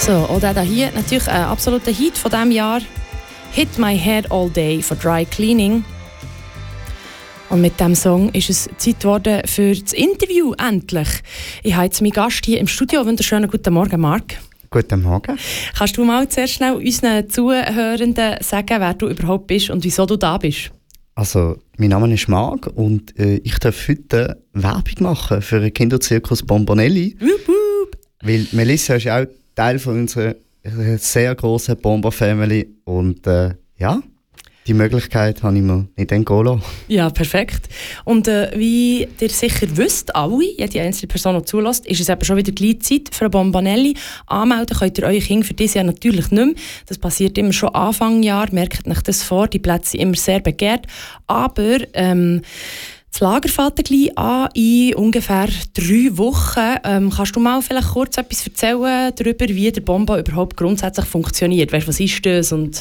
So, und auch hier natürlich ein absoluter Hit von diesem Jahr. «Hit My Head All Day» von Dry Cleaning. Und mit diesem Song ist es Zeit geworden für das Interview, endlich. Ich habe jetzt meinen Gast hier im Studio. Wunderschönen guten Morgen, Marc. Guten Morgen. Kannst du mal zuerst schnell unseren Zuhörenden sagen, wer du überhaupt bist und wieso du da bist? Also, mein Name ist Marc und ich darf heute Werbung machen für den Kinderzirkus Bombonelli. Wup, wup. Weil Melissa ist auch Teil von unserer sehr grossen Bomber-Family und ja, die Möglichkeit habe ich mir nicht entgehen lassen. Ja, perfekt. Und wie ihr sicher wisst, alle, jede einzelne Person, die zulässt, ist es eben schon wieder gleich Zeit für ein Bombonelli. Anmelden könnt ihr eure Kinder für dieses Jahr natürlich nicht mehr. Das passiert immer schon Anfang Jahr. Merkt euch das vor, die Plätze sind immer sehr begehrt. Aber das Lager fängt gleich an in ungefähr 3 Wochen. Kannst du mal vielleicht kurz etwas erzählen darüber, wie der Bombo überhaupt grundsätzlich funktioniert? Weißt, was ist das und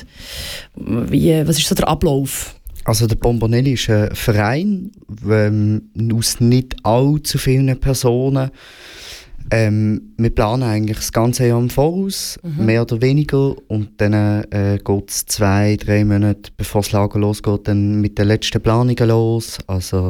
was ist so der Ablauf? Also der Bombonelli ist ein Verein aus nicht allzu vielen Personen. Wir planen eigentlich das ganze Jahr im Voraus, mehr oder weniger. Und dann geht es 2-3 Monate, bevor das Lager losgeht, dann mit den letzten Planungen los. Also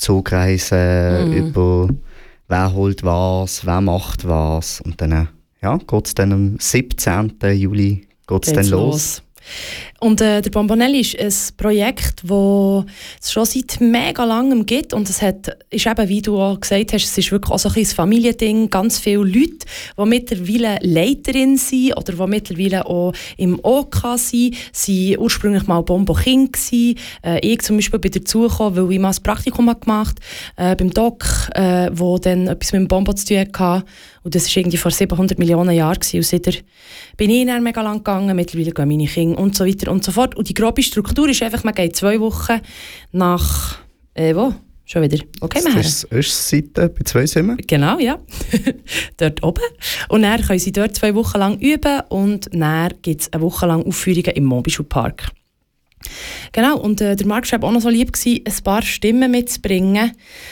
Zugreisen über wer holt was, wer macht was. Und dann geht es dann am 17. Juli geht's dann los. Und der Bombonelli ist ein Projekt, das es schon seit mega langem gibt. Und es ist eben, wie du auch gesagt hast, es ist wirklich auch so ein Familiending. Ganz viele Leute, die mittlerweile Leiterin sind oder die mittlerweile auch im OK sind, waren ursprünglich mal Bombo-Kind gewesen. Ich zum Beispiel bin dazugekommen, weil ich mal ein Praktikum gemacht habe beim Doc, wo dann etwas mit dem Bombo zu tun hatte. Und das war irgendwie vor 700 Millionen Jahren. Und seitdem bin ich dann mega lang gegangen. Mittlerweile gehen meine Kinder und so weiter und so fort. Und die grobe Struktur ist einfach, man geht 2 Wochen nach... wo? Schon wieder. Okay, das ist die Östseite bei Zweisimmen. Genau, ja. Dort oben. Und dann können sie dort 2 Wochen lang üben. Und dann gibt es eine Woche lang Aufführungen im Mobischulpark. Genau, und der Marc war auch noch so lieb gewesen, ein paar Stimmen mitzubringen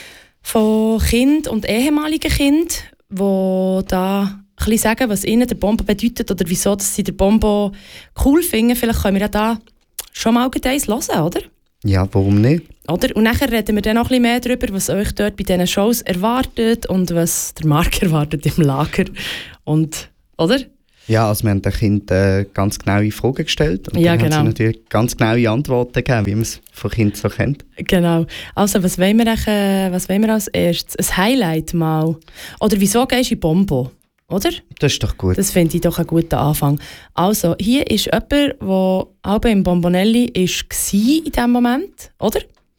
von Kindern und ehemaligen Kindern, die da ein bisschen sagen, was ihnen der Bombo bedeutet oder wieso dass sie den Bombo cool finden. Vielleicht können wir ja da schon mal eins hören, oder? Ja, warum nicht? Oder? Und nachher reden wir dann noch ein bisschen mehr darüber, was euch dort bei diesen Shows erwartet und was der Marc erwartet im Lager. Und, oder? Ja, also wir haben den Kindern ganz genaue Fragen gestellt und ja, dann genau. haben sie natürlich ganz genaue Antworten gegeben, wie man es von Kindern so kennt. Genau. Also was wollen wir als erstes? Ein Highlight mal. Oder wieso gehst du in Bombo? Oder? Das ist doch gut. Das finde ich doch einen guten Anfang. Also, hier ist jemand, der auch im Bombonelli war in diesem Moment, oder?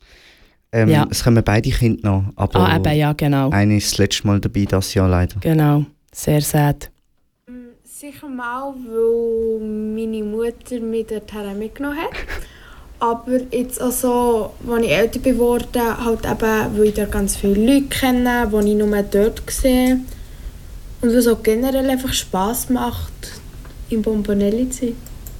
Ja. Es kommen beide Kinder noch, aber eben, ja, genau. einer ist das letzte Mal dabei, das Jahr leider. Genau, sehr sad. Sicher mal, weil meine Mutter mich dorthin mitgenommen hat. Aber jetzt auch so, als ich älter geworden halt eben, weil ich dort ganz viele Leute kenne, die ich nur dort sehe. Und was auch generell einfach Spass macht, im Bombonelli zu sein.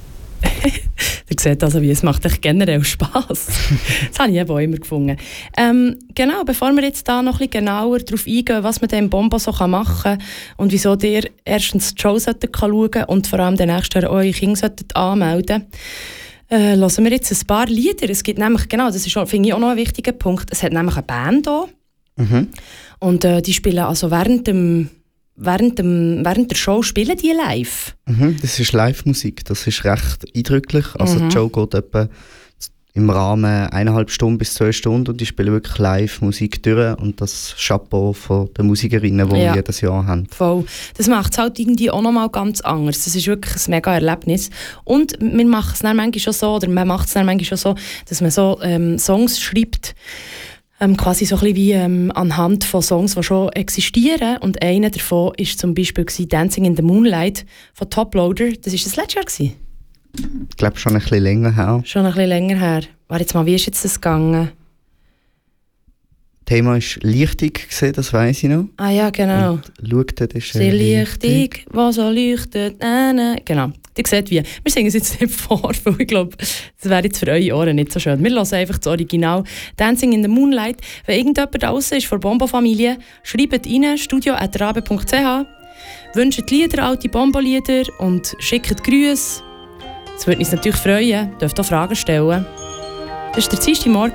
Ihr seht also, wie es macht euch generell Spass. Das habe ich eben auch immer gefunden. Genau, bevor wir jetzt da noch ein bisschen genauer darauf eingehen, was man im Bombo so machen kann und wieso ihr erstens die Show schauen solltet und vor allem den nächsten Jahr eure Kinder anmelden solltet, hören wir jetzt ein paar Lieder. Es gibt nämlich, genau, das ist, finde ich auch noch ein wichtiger Punkt, es hat nämlich eine Band hier. Und die spielen also während der Show spielen die live. Das ist Live-Musik, das ist recht eindrücklich. Also die Show geht etwa im Rahmen 1,5 Stunden bis 2 Stunden und die spielen wirklich Live-Musik durch und das Chapeau von den Musikerinnen, die wir jedes Jahr haben. Voll. Das macht es halt irgendwie auch nochmal ganz anders. Das ist wirklich ein mega Erlebnis. Und man macht es dann manchmal schon so, dass man so Songs schreibt, quasi so ein bisschen wie anhand von Songs, die schon existieren. Und einer davon war zum Beispiel «Dancing in the Moonlight» von Toploader. Das war das letzte Jahr? Ich glaube, schon ein bisschen länger her. Schon ein bisschen länger her. Warte jetzt mal, wie ist jetzt das gegangen? Thema war Lichtung, das weiss ich noch. Ah ja, genau. Und leuchtet ist «Sie Lichtung, die so leuchtet». Genau. Ihr seht wie. Wir singen es jetzt nicht vor, weil ich glaube, das wäre jetzt für eure Ohren nicht so schön. Wir hören einfach das Original «Dancing in the Moonlight». Wenn irgendjemand draussen ist von der Bombo-Familie, schreibt rein, studio@rabe.ch. Wünscht Lieder, alte Bonbonlieder und schickt Grüße. Es würde uns natürlich freuen, dürft auch Fragen stellen. Das ist der Dienstagmorgen